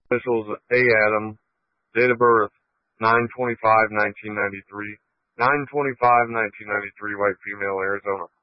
Initials A. Adam. Date of birth 9/25/1993. 9/25/1993. White female, Arizona.